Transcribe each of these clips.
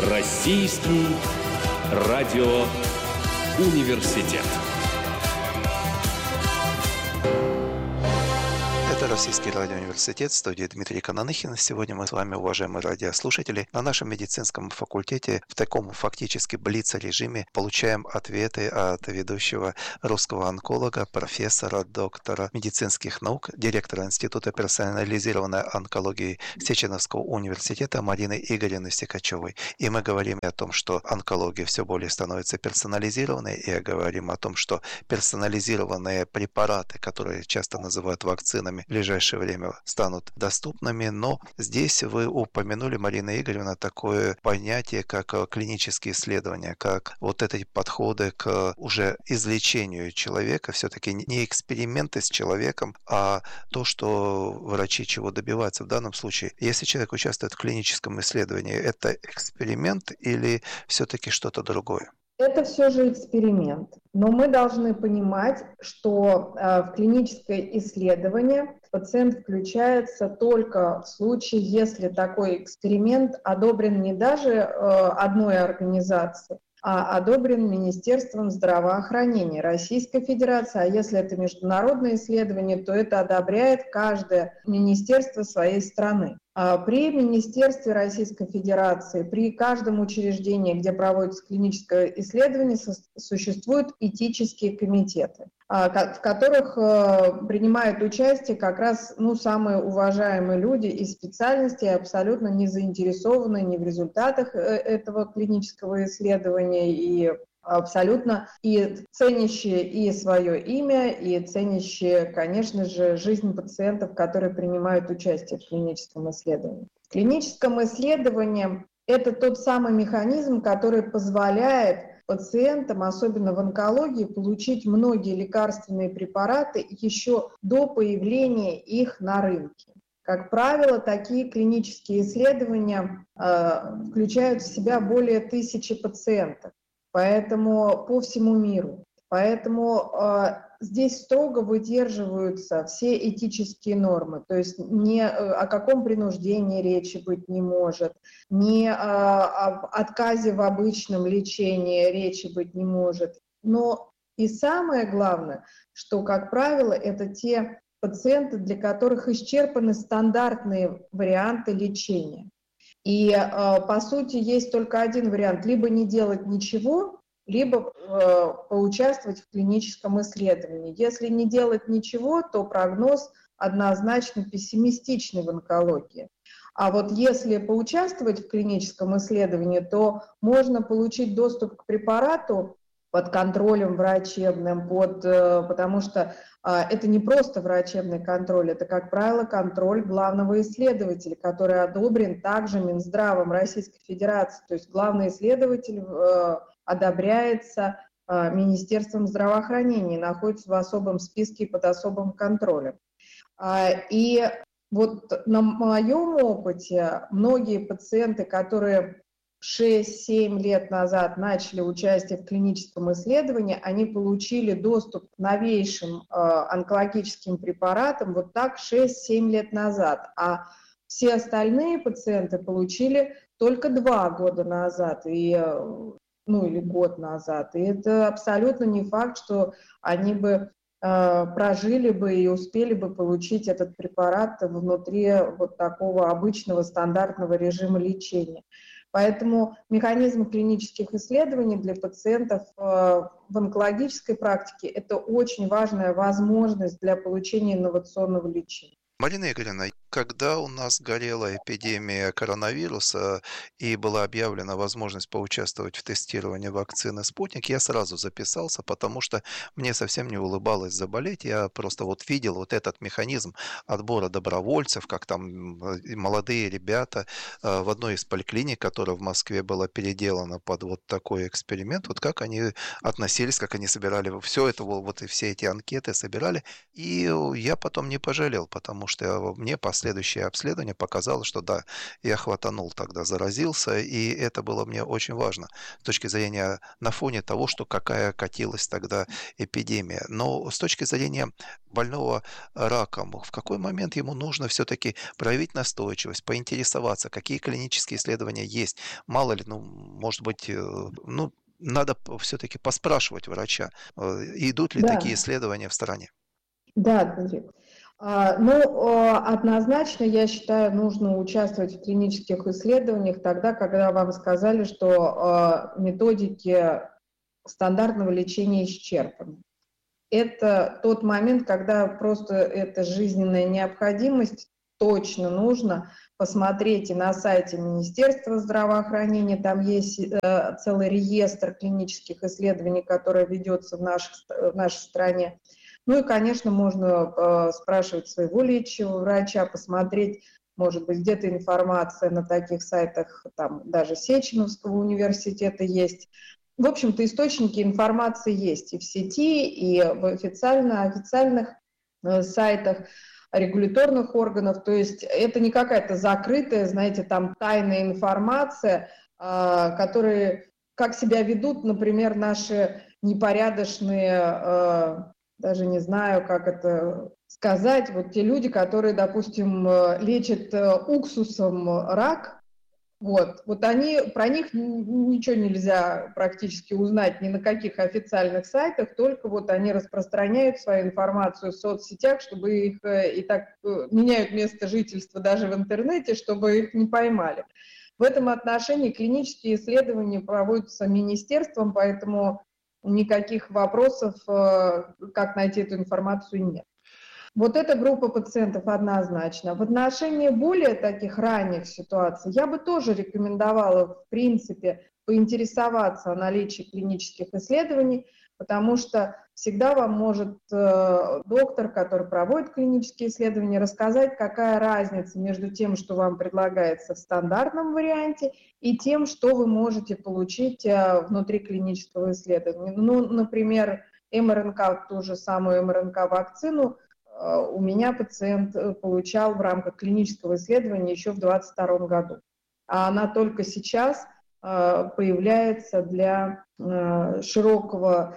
Российский радиоуниверситет. Это Российский радиоуниверситет, в студии Дмитрий Кананыхин. Сегодня мы с вами, уважаемые радиослушатели, на нашем медицинском факультете в таком фактически блиц-режиме получаем ответы от ведущего русского онколога, профессора, доктора медицинских наук, директора Института персонализированной онкологии Сеченовского университета Марины Игоревны Секачевой. И мы говорим о том, что онкология все более становится персонализированной, и говорим о том, что персонализированные препараты, которые часто называют вакцинами, в ближайшее время станут доступными, но здесь вы упомянули, Марина Игоревна, такое понятие, как клинические исследования, как вот эти подходы к уже излечению человека, все-таки не эксперименты с человеком, а то, что врачи чего добиваются в данном случае. Если человек участвует в клиническом исследовании, это эксперимент или все-таки что-то другое? Это все же эксперимент, но мы должны понимать, что в клиническое исследование пациент включается только в случае, если такой эксперимент одобрен не даже одной организацией, а одобрен Министерством здравоохранения Российской Федерации. А если это международное исследование, то это одобряет каждое министерство своей страны. При Министерстве Российской Федерации, при каждом учреждении, где проводится клиническое исследование, существуют этические комитеты, в которых принимают участие как раз самые уважаемые люди из специальности, абсолютно не заинтересованные ни в результатах этого клинического исследования, и абсолютно и ценящие и свое имя, и ценящие, конечно же, жизнь пациентов, которые принимают участие в клиническом исследовании. В клиническом исследовании это тот самый механизм, который позволяет пациентам, особенно в онкологии, получить многие лекарственные препараты еще до появления их на рынке. Как правило, такие клинические исследования включают в себя более 1000 пациентов. Поэтому по всему миру. Поэтому здесь строго выдерживаются все этические нормы. То есть ни о каком принуждении речи быть не может, ни об отказе в обычном лечении речи быть не может. Но и самое главное, что, как правило, это те пациенты, для которых исчерпаны стандартные варианты лечения. И, по сути, есть только один вариант: либо не делать ничего, либо поучаствовать в клиническом исследовании. Если не делать ничего, то прогноз однозначно пессимистичный в онкологии. А вот если поучаствовать в клиническом исследовании, то можно получить доступ к препарату под контролем врачебным, потому что это не просто врачебный контроль, это, как правило, контроль главного исследователя, который одобрен также Минздравом Российской Федерации. То есть главный исследователь одобряется Министерством здравоохранения, находится в особом списке и под особым контролем. И вот на моем опыте многие пациенты, которые 6-7 лет назад начали участие в клиническом исследовании, они получили доступ к новейшим онкологическим препаратам вот так 6-7 лет назад, а все остальные пациенты получили только 2 года назад, или год назад. И это абсолютно не факт, что они бы прожили бы и успели бы получить этот препарат внутри вот такого обычного стандартного режима лечения. Поэтому механизм клинических исследований для пациентов в онкологической практике – это очень важная возможность для получения инновационного лечения. Марина Игоревна, когда у нас горела эпидемия коронавируса и была объявлена возможность поучаствовать в тестировании вакцины «Спутник», я сразу записался, потому что мне совсем не улыбалось заболеть. Я просто видел этот механизм отбора добровольцев, как там молодые ребята в одной из поликлиник, которая в Москве была переделана под такой эксперимент, как они относились, как они собирали все это, и все эти анкеты собирали. И я потом не пожалел, потому что мне поставили последующее обследование показало, что да, я хватанул тогда, заразился, и это было мне очень важно с точки зрения на фоне того, что какая катилась тогда эпидемия. Но с точки зрения больного раком, в какой момент ему нужно все-таки проявить настойчивость, поинтересоваться, какие клинические исследования есть. Мало ли, ну, может быть, ну, надо все-таки поспрашивать врача, идут ли такие Да, исследования в стране. да, Дмитрий. Однозначно, я считаю, нужно участвовать в клинических исследованиях тогда, когда вам сказали, что методики стандартного лечения исчерпаны. Это тот момент, когда просто это жизненная необходимость, точно нужно посмотреть и на сайте Министерства здравоохранения, там есть целый реестр клинических исследований, который ведется в нашей стране. Ну и, конечно, можно спрашивать своего лечащего врача, посмотреть, может быть, где-то информация на таких сайтах, там даже Сеченовского университета есть. В общем-то, источники информации есть и в сети, и в официальных сайтах регуляторных органов. То есть это не какая-то закрытая, знаете, там тайная информация, которые, как себя ведут, например, наши непорядочные, даже не знаю, как это сказать, вот те люди, которые, допустим, лечат уксусом рак. Вот они, про них ничего нельзя практически узнать ни на каких официальных сайтах, только вот они распространяют свою информацию в соцсетях, чтобы их и так меняют место жительства даже в интернете, чтобы их не поймали. В этом отношении клинические исследования проводятся министерством, поэтому никаких вопросов, как найти эту информацию, нет. Вот эта группа пациентов однозначно. В отношении более таких ранних ситуаций я бы тоже рекомендовала, в принципе, поинтересоваться о наличии клинических исследований, потому что всегда вам может доктор, который проводит клинические исследования, рассказать, какая разница между тем, что вам предлагается в стандартном варианте, и тем, что вы можете получить внутри клинического исследования. Ну, например, МРНК, ту же самую МРНК-вакцину, у меня пациент получал в рамках клинического исследования еще в 2022 году. А она только сейчас появляется для широкого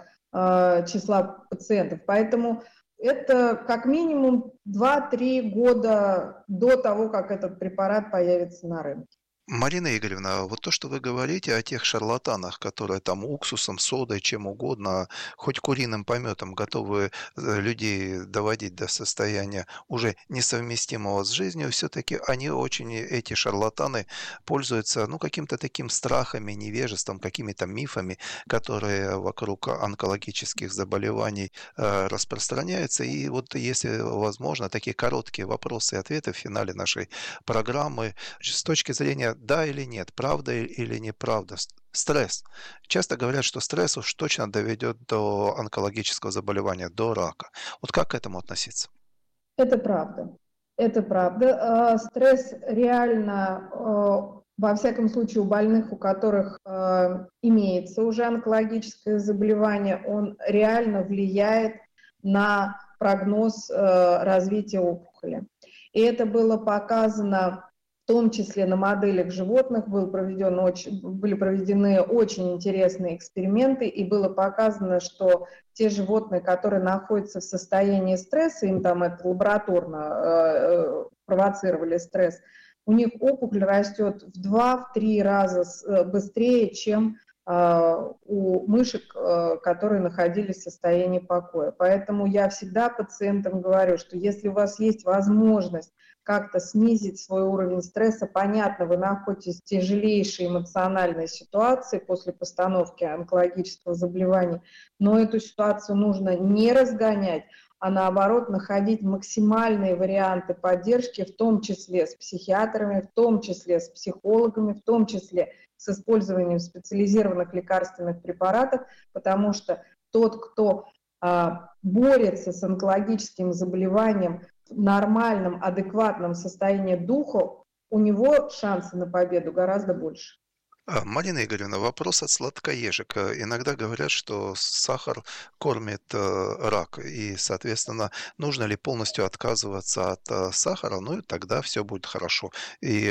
числа пациентов. Поэтому это как минимум 2-3 года до того, как этот препарат появится на рынке. Марина Игоревна, вот то, что вы говорите о тех шарлатанах, которые там уксусом, содой, чем угодно, хоть куриным пометом готовы людей доводить до состояния уже несовместимого с жизнью, все-таки они очень, эти шарлатаны, пользуются, ну, каким-то таким страхами, невежеством, какими-то мифами, которые вокруг онкологических заболеваний распространяются. И вот, если возможно, такие короткие вопросы и ответы в финале нашей программы с точки зрения да или нет, правда или неправда. Стресс. Часто говорят, что стресс уж точно доведет до онкологического заболевания, до рака. Вот как к этому относиться? Это правда. Это правда. Стресс реально, во всяком случае, у больных, у которых имеется уже онкологическое заболевание, он реально влияет на прогноз развития опухоли. И это было показано в том числе на моделях животных, были проведены очень интересные эксперименты, и было показано, что те животные, которые находятся в состоянии стресса, им там это лабораторно провоцировали стресс, у них опухоль растет в 2-3 раза быстрее, чем у мышек, которые находились в состоянии покоя. Поэтому я всегда пациентам говорю, что если у вас есть возможность как-то снизить свой уровень стресса, понятно, вы находитесь в тяжелейшей эмоциональной ситуации после постановки онкологического заболевания, но эту ситуацию нужно не разгонять, а наоборот находить максимальные варианты поддержки, в том числе с психиатрами, в том числе с психологами, в том числе с использованием специализированных лекарственных препаратов, потому что тот, кто борется с онкологическим заболеванием в нормальном, адекватном состоянии духа, у него шансы на победу гораздо больше. Марина Игоревна, вопрос от сладкоежек. Иногда говорят, что сахар кормит рак, и, соответственно, нужно ли полностью отказываться от сахара, ну и тогда все будет хорошо. И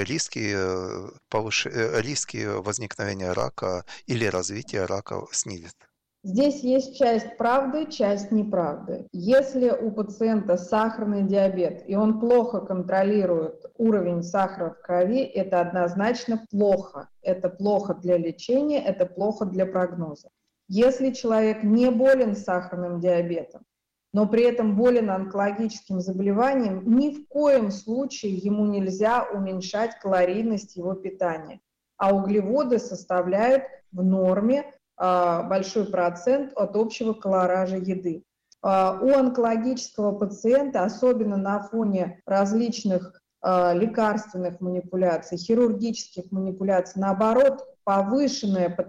риски возникновения рака или развития рака снизят. Здесь есть часть правды, часть неправды. Если у пациента сахарный диабет, и он плохо контролирует уровень сахара в крови, это однозначно плохо. Это плохо для лечения, это плохо для прогноза. Если человек не болен сахарным диабетом, но при этом болен онкологическим заболеванием, ни в коем случае ему нельзя уменьшать калорийность его питания. А углеводы составляют в норме большой процент от общего колоража еды. У онкологического пациента, особенно на фоне различных лекарственных манипуляций, хирургических манипуляций, наоборот, повышенное